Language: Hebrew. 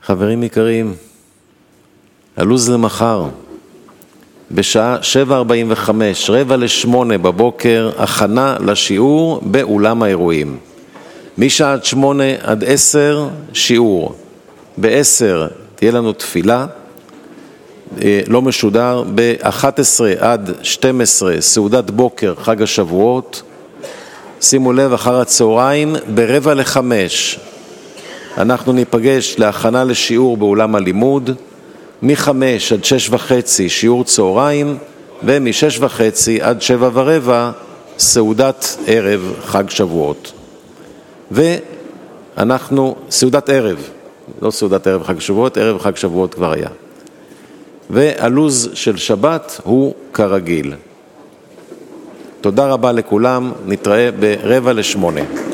חברים יקרים, הלו"ז למחר, בשעה 7:45, 7:45 בבוקר, הכנה לשיעור באולם האירועים. משעה 8 עד 10 שיעור, ב-10 תהיה לנו תפילה, לא משודר, ב-11 עד 12 סעודת בוקר חג השבועות, שימו לב אחר הצהריים, ב-4:45 אנחנו ניפגש להכנה לשיעור באולם הלימוד, מ-5 עד 6:30 שיעור צהריים, ומ-6:30 עד 7:15 סעודת ערב חג שבועות. ואנחנו, סעודת ערב, לא סעודת ערב חג שבועות, ערב חג שבועות כבר היה. והלוז של שבת הוא כרגיל. תודה רבה לכולם, נתראה ב-7:45.